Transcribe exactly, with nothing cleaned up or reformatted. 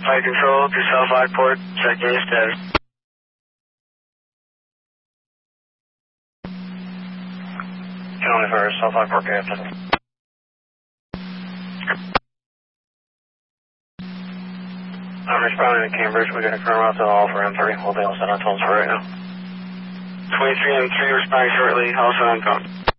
Flight control to South Lockport, checking your status. County for South Lockport, Captain. I'm responding to Cambridge. We're going to turn around to all for M three. We'll be all set on tones for right now. twenty-three M three responding shortly, all set on tone.